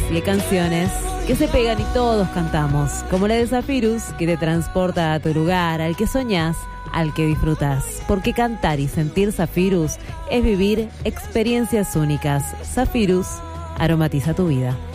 y hay canciones que se pegan y todos cantamos, como la de Zafirus, que te transporta a tu lugar, al que soñás, al que disfrutás. Porque cantar y sentir Zafirus es vivir experiencias únicas. Zafirus aromatiza tu vida.